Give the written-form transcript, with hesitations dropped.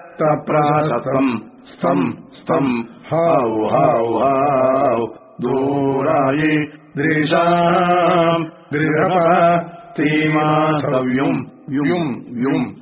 तप्रासतम् स्तम् स्तम् हौ हौ हौ दूरायि दृशाम् दृढप तीमाथव्युम् युम् युम्